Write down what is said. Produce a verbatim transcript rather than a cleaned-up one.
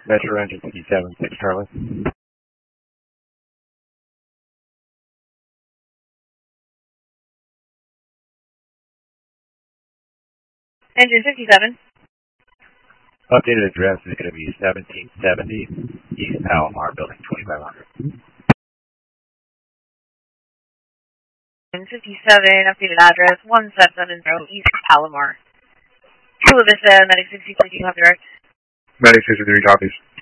Metro engine fifty-seven, six Charlie. Engine fifty-seven. Updated address is going to be seventeen seventy East Palomar, building twenty-five hundred. fifty-seven, updated address, one seven seven zero East Palomar. Chula Vista, Medic sixty-three, do you have direct? Medic sixty-three copies.